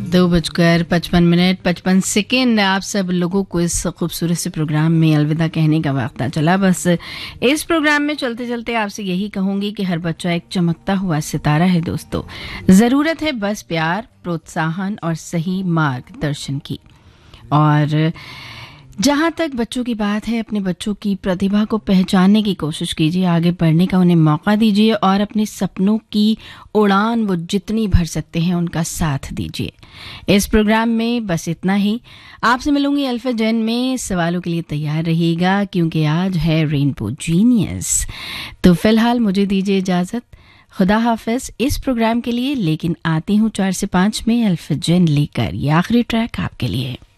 2:55 55 second आप सब लोगों को इस खूबसूरत से प्रोग्राम में अलविदा कहने का वक्त चला। बस इस प्रोग्राम में चलते चलते आपसे यही कहूंगी कि हर बच्चा एक चमकता हुआ सितारा है दोस्तों। ज़रूरत है बस प्यार, प्रोत्साहन और सही मार्गदर्शन की। और जहाँ तक बच्चों की बात है, अपने बच्चों की प्रतिभा को पहचानने की कोशिश कीजिए, आगे बढ़ने का उन्हें मौका दीजिए और अपने सपनों की उड़ान वो जितनी भर सकते हैं उनका साथ दीजिए। इस प्रोग्राम में बस इतना ही। आपसे मिलूंगी अल्फा जेन में। सवालों के लिए तैयार रहिएगा क्योंकि आज है रेनबो जीनियस। तो फिलहाल मुझे दीजिए इजाजत। खुदा हाफिज इस प्रोग्राम के लिए, लेकिन आती हूँ 4 से 5 में अल्फा जेन लेकर। ये आखिरी ट्रैक आपके लिए।